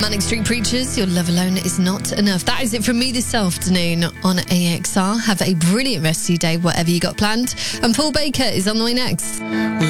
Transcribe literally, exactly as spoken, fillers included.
Manic Street Preachers, your love alone is not enough. That is it from me this afternoon on A X R. Have a brilliant rest of your day, whatever you got planned. And Paul Baker is on the way next.